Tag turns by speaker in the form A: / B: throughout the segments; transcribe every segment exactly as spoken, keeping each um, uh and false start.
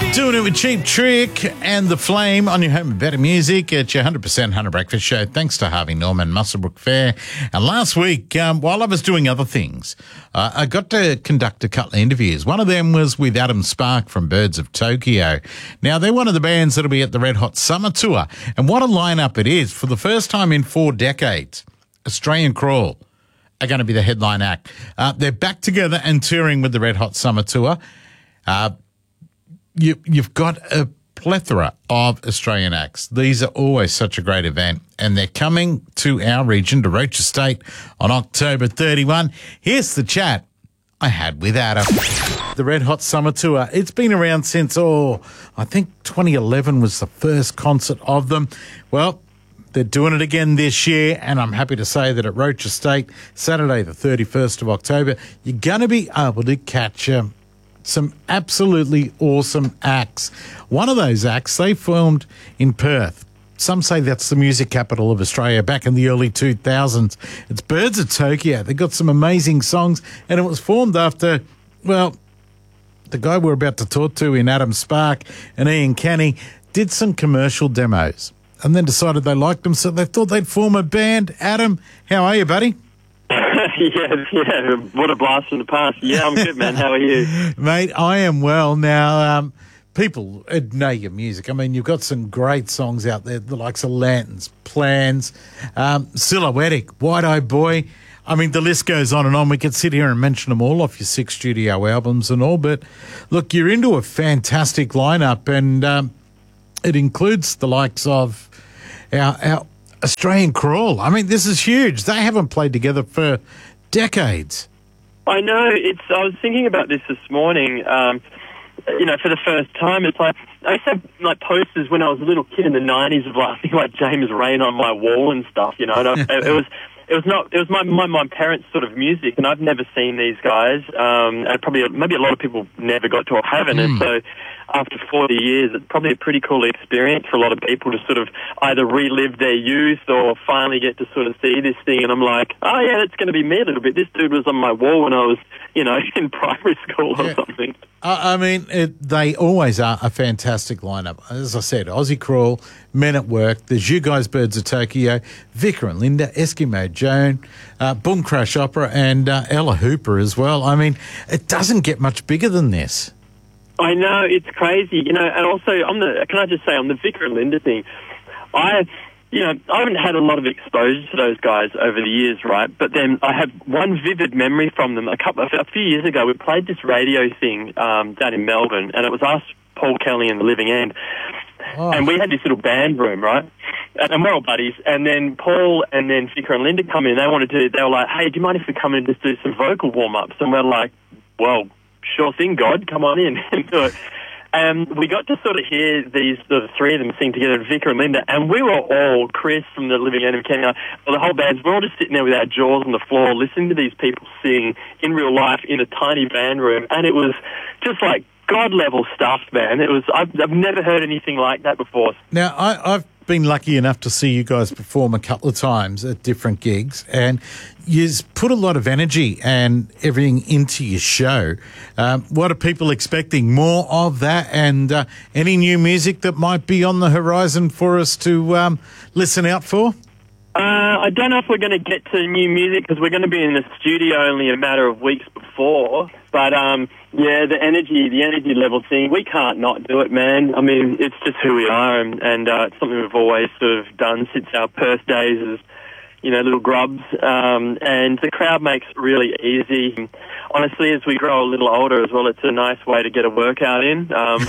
A: Doing it with Cheap Trick and The Flame on your home of better music at your one hundred percent Hunter Breakfast Show. Thanks to Harvey Norman, Muswellbrook Fair. And last week, um, while I was doing other things, uh, I got to conduct a couple of interviews. One of them was with Adam Spark from Birds of Tokyo. Now, they're one of the bands that'll be at the Red Hot Summer Tour. And what a lineup it is. For the first time in four decades, Australian Crawl are going to be the headline act. Uh, they're back together and touring with the Red Hot Summer Tour. Uh, You, you've got a plethora of Australian acts. These are always such a great event, and they're coming to our region, to Roche Estate, on October thirty-first. Here's the chat I had with Adam. The Red Hot Summer Tour, it's been around since, oh, I think twenty eleven was the first concert of them. Well, they're doing it again this year, and I'm happy to say that at Roche Estate, Saturday the thirty-first of October, you're going to be able to catch them. Some absolutely awesome acts. One of those acts, they formed in Perth. Some say that's the music capital of Australia back in the early two thousands. It's Birds of Tokyo. They got some amazing songs, and it was formed after, well, the guy we're about to talk to in Adam Spark and Ian Kenny did some commercial demos and then decided they liked them, so they thought they'd form a band. Adam, how are you, buddy?
B: yeah, yeah, what a blast from the past. Yeah, I'm good, man. How are you?
A: Mate, I am well. Now, um, people know your music. I mean, you've got some great songs out there, the likes of Lanterns, Plans, um, Silhouettic, White Eye Boy. I mean, the list goes on and on. We could sit here and mention them all off your six studio albums and all, but look, you're into a fantastic lineup, and um, it includes the likes of our, our Australian Crawl. I mean, this is huge. They haven't played together for decades.
B: I know. It's. I was thinking about this this morning. Um, you know, for the first time, it's like I used to have like posters when I was a little kid in the nineties of like, I think like James Rain on my wall and stuff. You know, and I, it was. It was not. It was my, my my parents' sort of music, and I've never seen these guys. Um, and probably maybe a lot of people never got to or haven't. Mm. And so, after forty years, it's probably a pretty cool experience for a lot of people to sort of either relive their youth or finally get to sort of see this thing. And I'm like, oh yeah, that's going to be me a little bit. This dude was on my wall when I was, you know, in primary school or yeah. something.
A: I mean, it, they always are a fantastic lineup. As I said, Aussie Crawl, Men at Work, there's you guys, Birds of Tokyo, Vicar and Linda, Eskimo Joan, uh, Boom Crash Opera, and uh, Ella Hooper as well. I mean, it doesn't get much bigger than this.
B: I know, it's crazy. You know, and also, on the, can I just say, on the Vicar and Linda thing, I... You know, I haven't had a lot of exposure to those guys over the years, right? But then I have one vivid memory from them. A couple, a few years ago, we played this radio thing um, down in Melbourne, and it was us, Paul Kelly, and the Living End. Oh. And we had this little band room, right? And we're all buddies. And then Paul and then Vicar and Linda come in. They wanted to. They were like, "Hey, do you mind if we come in and just do some vocal warm ups?" And we're like, "Well, sure thing, God, come on in and do it." And we got to sort of hear these, the three of them sing together, Vicar and Linda, and we were all, Chris from the Living End of Kenny, well, the whole band, we're all just sitting there with our jaws on the floor listening to these people sing in real life in a tiny band room, and it was just like God-level stuff, man. It was, I've, I've never heard anything like that before.
A: Now, I, I've been lucky enough to see you guys perform a couple of times at different gigs, and you put a lot of energy and everything into your show. Um, what are people expecting? More of that, and uh, any new music that might be on the horizon for us to um, listen out for?
B: Uh, I don't know if we're going to get to new music because we're going to be in the studio only a matter of weeks before. But, um, yeah, the energy, the energy level thing, we can't not do it, man. I mean, it's just who we are, and, and uh, it's something we've always sort of done since our Perth days as, you know, little grubs. Um, and the crowd makes it really easy. Honestly, as we grow a little older as well, it's a nice way to get a workout in. Um,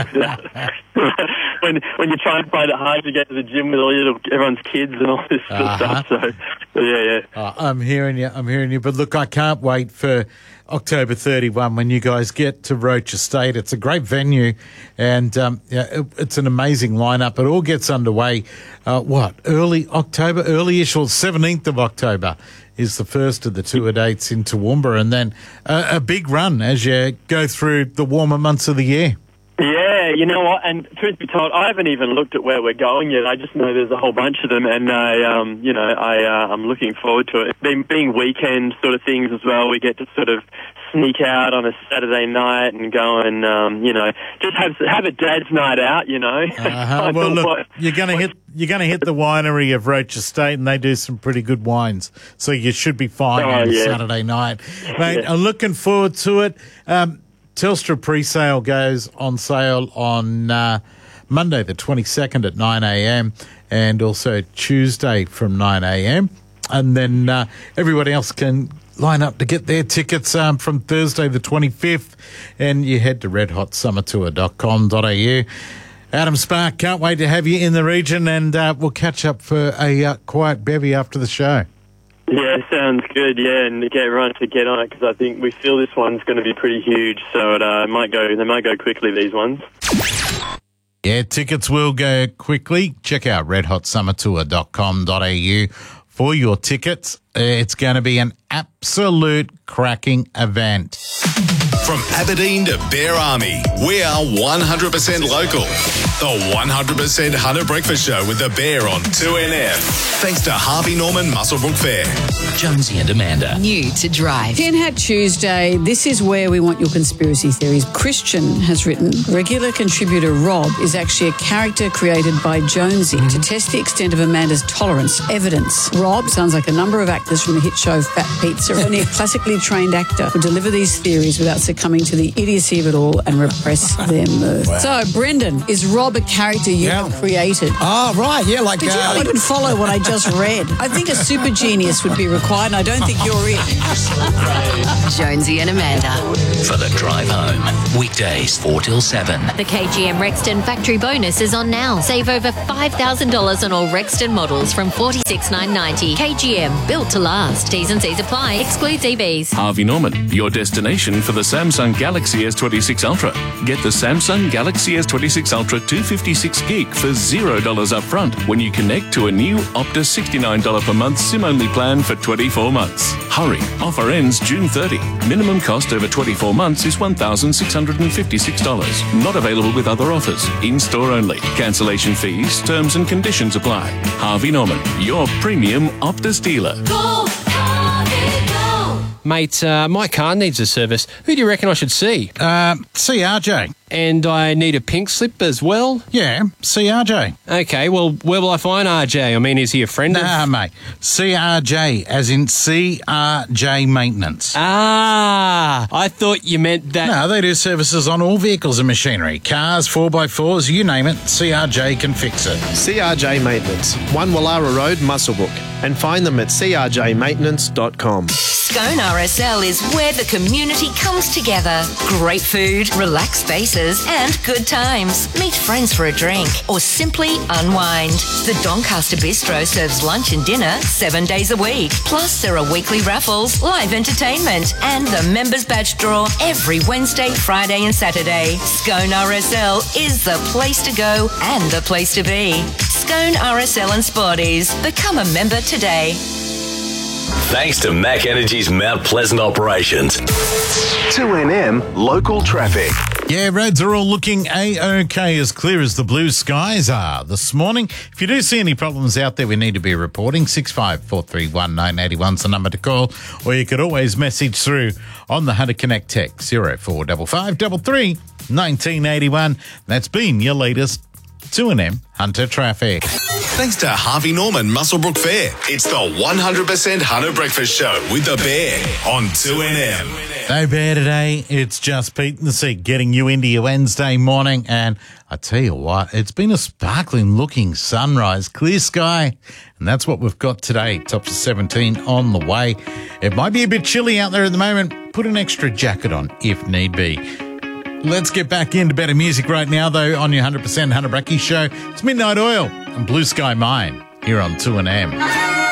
B: when when you try and play it hard to get to the gym with all your little, everyone's kids and all this sort
A: uh-huh.
B: of stuff. So, so yeah, yeah.
A: Uh, I'm hearing you. I'm hearing you. But look, I can't wait for October thirty-first when you guys get to Roche Estate. It's a great venue, and um, yeah, it, it's an amazing lineup. It all gets underway, uh, what, early October, early-ish, or seventeenth of October is the first of the tour dates in Toowoomba, and then uh, a big run as you go through the warmer months of the year.
B: Yeah, you know what? And truth be told, I haven't even looked at where we're going yet. I just know there's a whole bunch of them, and I, um, you know, I, uh, I'm looking forward to it. Being, being weekend sort of things as well, we get to sort of sneak out on a Saturday night and go and, um, you know, just have have a dad's night out, you know.
A: Uh-huh. Well, look, what, you're going to hit you're going to hit the winery of Roach Estate, and they do some pretty good wines, so you should be fine
B: oh,
A: on
B: yeah.
A: Saturday night, mate.
B: Yeah.
A: I'm looking forward to it. Um, Telstra pre-sale goes on sale on uh, Monday the twenty-second at nine a.m. and also Tuesday from nine a.m. and then uh, everybody else can line up to get their tickets um, from Thursday the twenty-fifth, and you head to red hot summer tour dot com dot a u. Adam Spark, can't wait to have you in the region, and uh, we'll catch up for a uh, quiet bevy after the show.
B: Yeah, sounds good, yeah, and get everyone to get on it, because I think we feel this one's going to be pretty huge, so it uh, might go, they might go quickly, these ones.
A: Yeah, tickets will go quickly. Check out red hot summer tour dot com dot a u for your tickets. It's going to be an absolute cracking event.
C: From Aberdeen to Bear Army, we are one hundred percent local. The one hundred percent Hunter Breakfast Show with the Bear on two N F. Thanks to Harvey Norman Muswellbrook Fair.
D: Jonesy and Amanda.
E: New to drive.
F: Tin Hat Tuesday, this is where we want your conspiracy theories. Christian has written, regular contributor Rob is actually a character created by Jonesy to test the extent of Amanda's tolerance. Evidence. Rob sounds like a number of actors from the hit show Fat Pizza. Only a classically trained actor would deliver these theories without succumbing to the idiocy of it all and repress their mirth. Wow. So, Brendan, is Rob a character you
G: Yeah.
F: created?
G: Oh, right, yeah, like...
F: Did you
G: uh,
F: not even follow what I just read? I think a super genius would be required, and I don't think you're it.
E: Jonesy and Amanda.
D: For the drive home. Weekdays four till seven.
H: The K G M Rexton factory bonus is on now. Save over five thousand dollars on all Rexton models from forty-six thousand nine hundred ninety dollars. K G M, built to last. T's and C's apply. Excludes E Vs.
I: Harvey Norman, your destination for the Samsung Galaxy S twenty-six Ultra. Get the Samsung Galaxy S twenty-six Ultra two fifty-six gig for zero dollars up front when you connect to a new Optus sixty-nine dollars per month SIM-only plan for twenty-four months. Hurry, offer ends June thirtieth. Minimum cost over twenty-four months is one thousand six hundred fifty-six dollars. Not available with other offers. In-store only. Cancellation fees, terms and conditions apply. Harvey Norman, your premium Optus dealer.
H: Go, Harvey, go.
J: Mate, uh, my car needs a service. Who do you reckon I should see?
A: Uh, see R J.
J: And I need a pink slip as well?
A: Yeah, see R J.
J: Okay, well, where will I find R J? I mean, is he a friend
A: Nah,
J: of...
A: mate. C R J, as in C R J Maintenance.
J: Ah, I thought you meant that...
A: No, they do services on all vehicles and machinery. Cars, four by fours, you name it, C R J can fix it.
K: C R J Maintenance, one Wallara Road, Muswellbrook. And find them at c r j maintenance dot com.
E: Scone R S L is where the community comes together. Great food, relaxed spaces, and good times. Meet friends for a drink or simply unwind. The Doncaster Bistro serves lunch and dinner seven days a week. Plus, there are weekly raffles, live entertainment, and the members badge draw every Wednesday, Friday, and Saturday. Scone R S L is the place to go and the place to be. Scone R S L and Sporties. Become a member today.
C: Thanks to Mac Energy's Mount Pleasant operations. two N M local traffic.
A: Yeah, roads are all looking A-OK, as clear as the blue skies are this morning. If you do see any problems out there, we need to be reporting. six five four three one nine eight one is the number to call, or you could always message through on the Hunter Connect text zero four five five three three one nine eight one. That's been your latest two N M Hunter traffic.
C: Thanks to Harvey Norman Muswellbrook Fair. It's the one hundred percent Hunter Breakfast Show with the Bear on two N M.
A: No bear today. It's just Pete in the seat getting you into your Wednesday morning. And I tell you what, it's been a sparkling looking sunrise, clear sky. And that's what we've got today. Tops of seventeen on the way. It might be a bit chilly out there at the moment. Put an extra jacket on if need be. Let's get back into better music right now, though, on your one hundred percent Hunter Brecky Show. It's Midnight Oil and Blue Sky Mine here on two N M.